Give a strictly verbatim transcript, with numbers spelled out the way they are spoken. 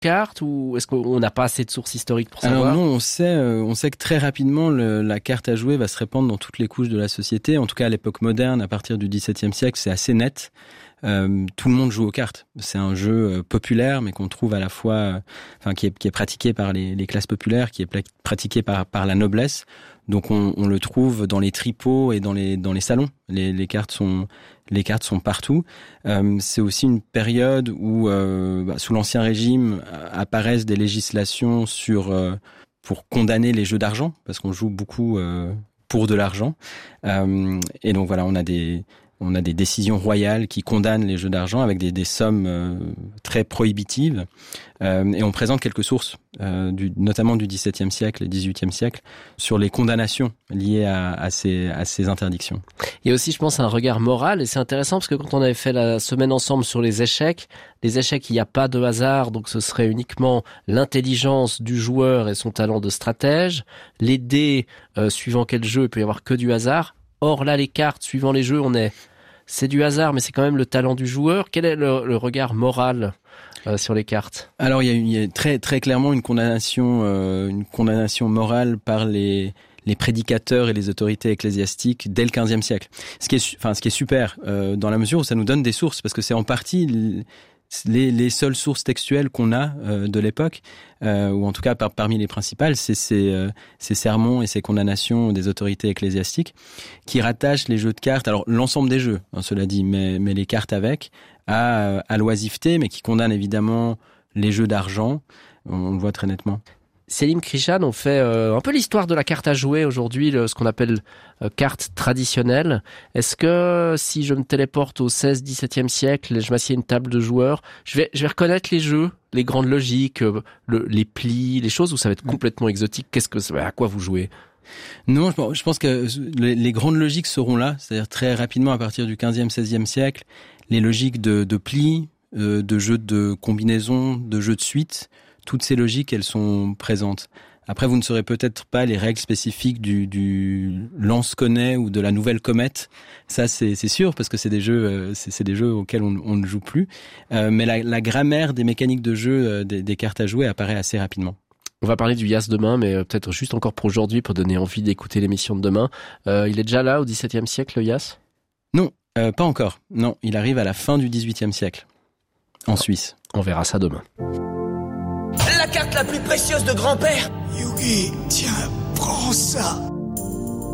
cartes ou est-ce qu'on n'a pas assez de sources historiques pour savoir? Alors non, on sait, euh, on sait que très rapidement le, la carte à jouer va se répandre dans toutes les couches de la société. En tout cas, à l'époque moderne, à partir du dix-septième siècle, c'est assez net. Euh, tout le monde joue aux cartes. C'est un jeu euh, populaire, mais qu'on trouve à la fois, euh, enfin, qui est, qui est pratiqué par les, les classes populaires, qui est pla- pratiqué par, par la noblesse. Donc, on, on le trouve dans les tripots et dans les, dans les salons. Les, les cartes sont, les cartes sont partout. Euh, c'est aussi une période où, euh, bah, sous l'Ancien Régime, apparaissent des législations sur, euh, pour condamner les jeux d'argent, parce qu'on joue beaucoup euh, pour de l'argent. Euh, et donc voilà, on a des On a des décisions royales qui condamnent les jeux d'argent avec des, des sommes euh, très prohibitives. Euh, et on présente quelques sources, euh, du, notamment du dix-septième siècle et dix-huitième siècle, sur les condamnations liées à, à, ces, à ces interdictions. Il y a aussi, je pense, un regard moral. Et c'est intéressant parce que quand on avait fait la semaine ensemble sur les échecs, les échecs, il n'y a pas de hasard. Donc ce serait uniquement l'intelligence du joueur et son talent de stratège. Les dés, euh, suivant quel jeu, il peut y avoir que du hasard. Or là, les cartes, suivant les jeux, on est... C'est du hasard, mais c'est quand même le talent du joueur. Quel est le, le regard moral euh, sur les cartes? Alors, il y a, il y a très très clairement une condamnation, euh, une condamnation morale par les les prédicateurs et les autorités ecclésiastiques dès le quinzième siècle. Ce qui est, enfin, ce qui est super euh, dans la mesure où ça nous donne des sources, parce que c'est en partie les, les seules sources textuelles qu'on a euh, de l'époque, euh, ou en tout cas par, parmi les principales, c'est ces, euh, ces sermons et ces condamnations des autorités ecclésiastiques qui rattachent les jeux de cartes, alors l'ensemble des jeux, hein, cela dit, mais, mais les cartes avec, à, à l'oisiveté, mais qui condamnent évidemment les jeux d'argent, on, on le voit très nettement. Selim Krishan, on fait euh, un peu l'histoire de la carte à jouer aujourd'hui, le, ce qu'on appelle euh, carte traditionnelle. Est-ce que si je me téléporte au seizième, dix-septième siècle et je m'assieds à une table de joueurs, je vais, je vais reconnaître les jeux, les grandes logiques, euh, le, les plis, les choses où ça va être complètement exotique? Qu'est-ce que, à quoi vous jouez? Non, je pense que les, les grandes logiques seront là, c'est-à-dire très rapidement à partir du quinzième, seizième siècle, les logiques de, de plis, euh, de jeux de combinaison, de jeux de suite. Toutes ces logiques, elles sont présentes. Après, vous ne saurez peut-être pas les règles spécifiques du, du lance-connaît ou de la nouvelle comète. Ça, c'est, c'est sûr, parce que c'est des jeux, c'est, c'est des jeux auxquels on, on ne joue plus. Euh, mais la, la grammaire des mécaniques de jeu euh, des, des cartes à jouer apparaît assez rapidement. On va parler du Yas demain, mais peut-être juste encore pour aujourd'hui, pour donner envie d'écouter l'émission de demain. Euh, il est déjà là au dix-septième siècle, le Yas? Non, euh, pas encore. Non, il arrive à la fin du dix-huitième siècle, en Suisse. On verra ça demain. La carte la plus précieuse de grand-père. Yugi, tiens, prends ça.